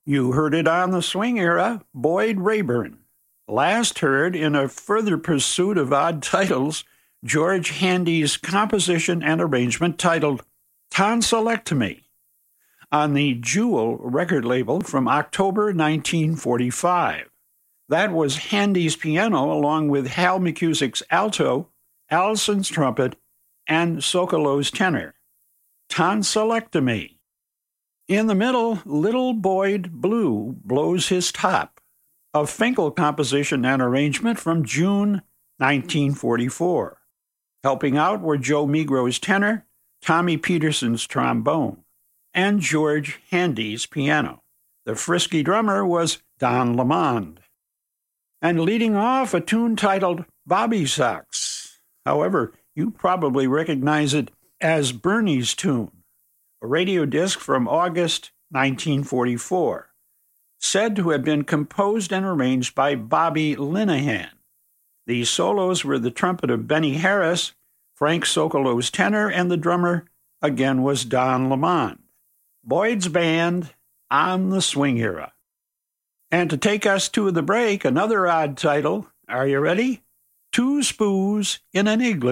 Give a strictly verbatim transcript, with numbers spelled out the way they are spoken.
You heard it on the swing era, Boyd Rayburn. Last heard, in a further pursuit of odd titles, George Handy's composition and arrangement titled Tonsillectomy on the Jewel record label from October nineteen forty-five. That was Handy's piano along with Hal McCusick's alto, Allison's trumpet, and Sokolo's tenor. Tonsillectomy. In the middle, Little Boyd Blue blows his top, a Finkel composition and arrangement from June nineteen forty-four. Helping out were Joe Megro's tenor, Tommy Peterson's trombone, and George Handy's piano. The frisky drummer was Don Lamond. And leading off, a tune titled Bobby Sox. However, you probably recognize it as Bernie's tune, a radio disc from August nineteen forty-four, said to have been composed and arranged by Bobby Linehan. The solos were the trumpet of Benny Harris, Frank Sokolo's tenor, and the drummer again was Don Lamond. Boyd's band on the swing era. And to take us to the break, another odd title. Are you ready? Two Spoos in an Igloo.